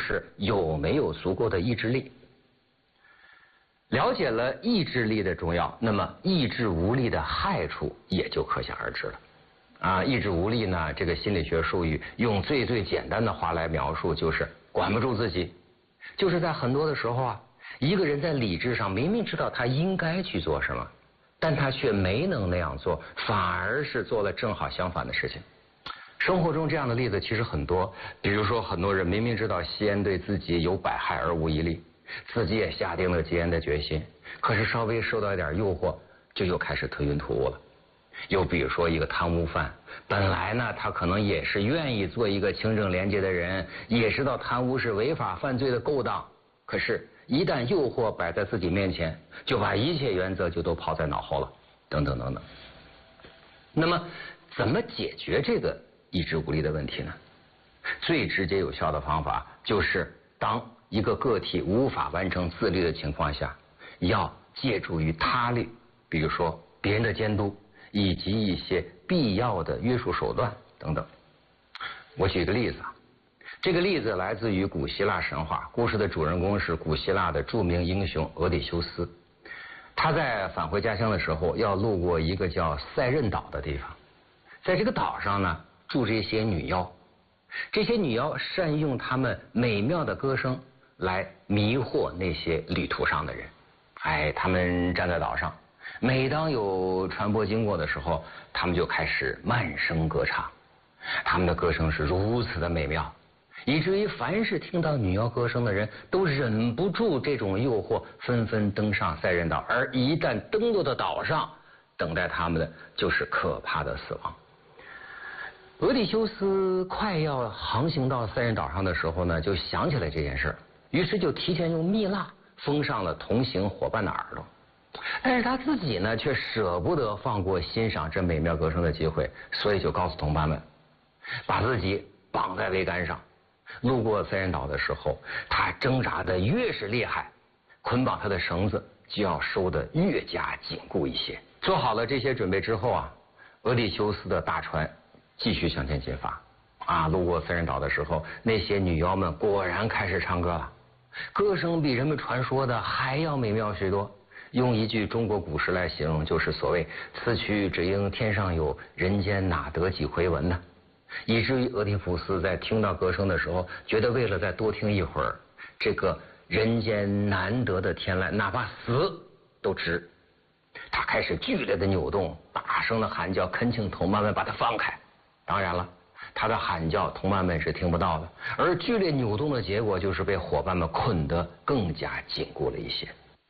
就是有没有足够的意志力。了解了意志力的重要，那么意志无力的害处也就可想而知了。意志无力呢，这个心理学术语用最简单的话来描述，就是管不住自己。就是在很多的时候一个人在理智上明明知道他应该去做什么，但他却没能那样做，反而是做了正好相反的事情。生活中这样的例子其实很多，比如说很多人明明知道吸烟对自己有百害而无一利，自己也下定了戒烟的决心，可是稍微受到一点诱惑，就又开始吞云吐雾了。又比如说一个贪污犯，本来呢他可能也是愿意做一个清正廉洁的人，也知道贪污是违法犯罪的勾当，可是一旦诱惑摆在自己面前，就把一切原则就都抛在脑后了，等等等等。那么怎么解决这个意志无力的问题呢？最直接有效的方法就是当一个个体无法完成自律的情况下，要借助于他律，比如说别人的监督，以及一些必要的约束手段等等。我举个例子这个例子来自于古希腊神话，故事的主人公是古希腊的著名英雄俄狄修斯。他在返回家乡的时候，要路过一个叫塞壬岛的地方，在这个岛上呢，住着一些女妖。这些女妖善用她们美妙的歌声来迷惑那些旅途上的人。他们站在岛上，每当有船舶经过的时候，他们就开始慢声歌唱。他们的歌声是如此的美妙，以至于凡是听到女妖歌声的人都忍不住这种诱惑，纷纷登上塞壬岛，而一旦登陆到岛上，等待他们的就是可怕的死亡。俄狄修斯快要航行到塞壬岛上的时候呢，就想起来这件事，于是就提前用蜜蜡封上了同行伙伴的耳朵。但是他自己呢，却舍不得放过欣赏这美妙歌声的机会，所以就告诉同伴们，把自己绑在桅杆上。路过塞壬岛的时候，他挣扎的越是厉害，捆绑他的绳子就要收得越加紧固一些。做好了这些准备之后俄狄修斯的大船继续向前进发。路过塞壬岛的时候，那些女妖们果然开始唱歌了，歌声比人们传说的还要美妙许多。用一句中国古诗来形容，就是所谓此曲只应天上有，人间哪得几回闻呢？以至于俄狄浦斯在听到歌声的时候，觉得为了再多听一会儿，这个人间难得的天籁，哪怕死都值。他开始剧烈的扭动，大声的喊叫，恳请同伴们把他放开。当然了，他的喊叫同伴们是听不到的，而剧烈扭动的结果就是被伙伴们捆得更加紧固了一些。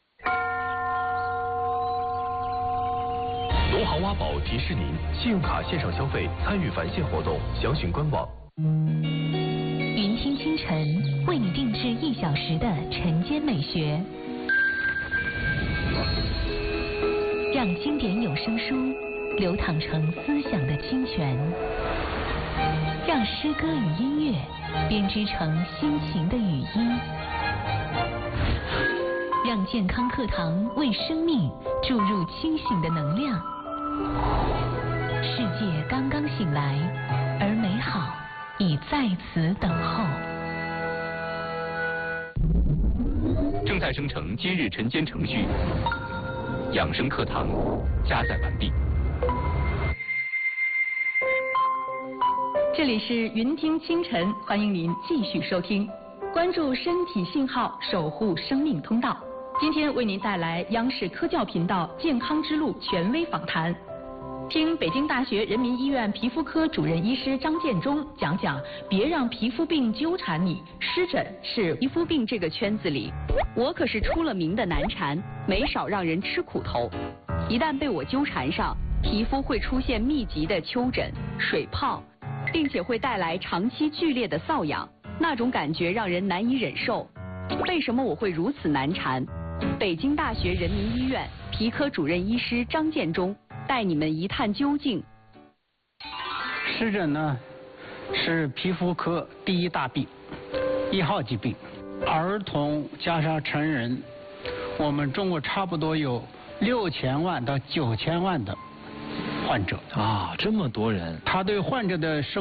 农行挖宝提示您：信用卡线上消费参与返现活动，详询官网。 云听清晨为你定制1小时的晨间美学，让经典有声书流淌成思想的清泉，让诗歌与音乐编织成心情的语音，让健康课堂为生命注入清醒的能量。世界刚刚醒来，而美好已在此等候。 正在生成今日晨间程序，养生课堂加载完毕。 这里是云听清晨，欢迎您继续收听，关注身体信号，守护生命通道。今天为您带来央视科教频道健康之路权威访谈，听北京大学人民医院皮肤科主任医师张建中讲讲别让皮肤病纠缠你，湿疹是皮肤病这个圈子里我可是出了名的难缠，没少让人吃苦头。一旦被我纠缠上，皮肤会出现密集的丘疹、水泡，并且会带来长期剧烈的瘙痒，那种感觉让人难以忍受。为什么我会如此难缠？北京大学人民医院皮科主任医师张建中带你们一探究竟。 湿疹呢，是皮肤科第一大病，1号疾病。儿童加上成人，我们中国差不多有6000万到9000万的患者。 这么多人。 他对患者的生